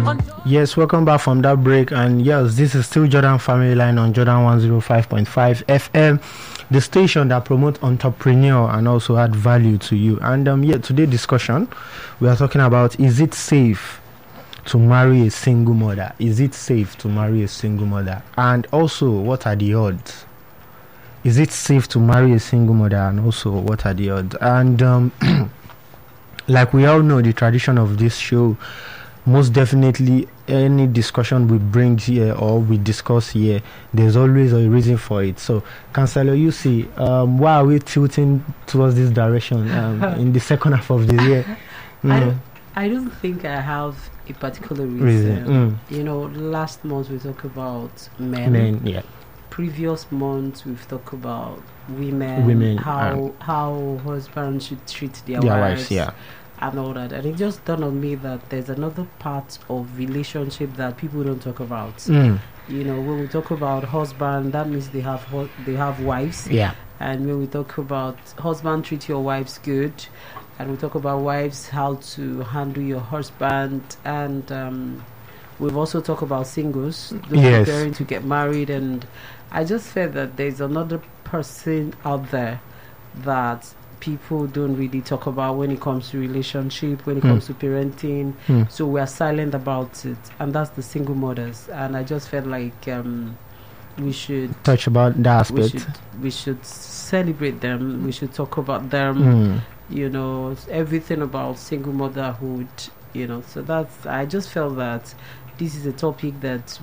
Yes, welcome back from that break. And yes, this is still Jordan Family Line on Jordan 105.5 FM, the station that promotes entrepreneur and also add value to you. And today's discussion, we are talking about, is it safe to marry a single mother? Is it safe to marry a single mother? And also, what are the odds? Is it safe to marry a single mother? And also, what are the odds? And like we all know, the tradition of this show, most definitely any discussion we bring here or we discuss here, there's always a reason for it. So, Councillor, you see, why are we tilting towards this direction in the second half of the year? I don't think I have a particular reason. You know, last month we talked about men. Yeah. Previous month we've talked about women, how husbands should treat their wives, yeah, and all that. And it just dawned on me that there's another part of relationship that people don't talk about. You know, when we talk about husband, that means they have wives. Yeah. And when we talk about husband, treat your wives good. And we talk about wives, how to handle your husband. And we've also talked about singles, those preparing to get married. And I just felt that there's another person out there that people don't really talk about when it comes to relationship, when it comes to parenting. So we're silent about it. And that's the single mothers. And I just felt like we should touch about that aspect. We should celebrate them. We should talk about them. You know, everything about single motherhood. You know, so I just felt that this is a topic that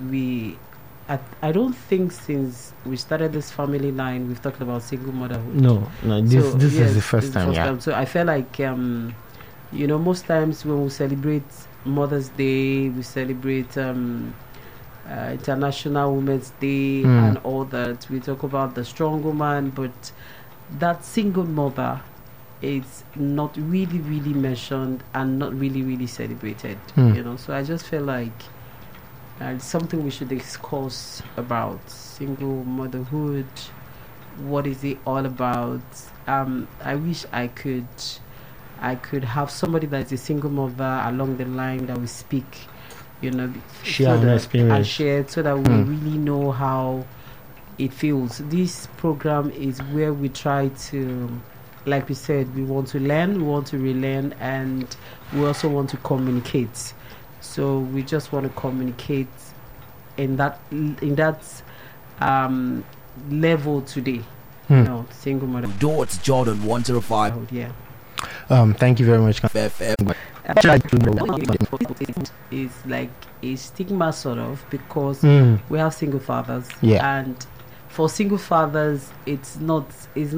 I don't think since we started this family line we've talked about single motherhood. No, this is the first time. Yeah. So I felt like you know, most times when we celebrate Mother's Day, we celebrate International Women's Day and all that. We talk about the strong woman, but that single mother is not really mentioned and not really celebrated. You know, so I just feel like it's something we should discuss about single motherhood. What is it all about? I wish I could have somebody that is a single mother along the line that we speak, you know, share their experience and share, so that we really know how it feels. This program is where we try to, like we said, we want to learn, we want to relearn, and we also want to communicate. So we just want to communicate in that level today. You know, single mother. It's Jordan 105. Yeah. Thank you very much. It's like a stigma sort of, because we have single fathers. Yeah. And for single fathers, it's not